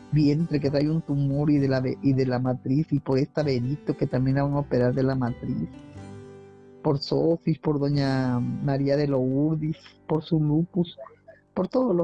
vientre que trae un tumor y de la matriz, y por esta Benito que también la van a operar de la matriz, por Sofis, por doña María de Lourdes, por su lupus, por todos los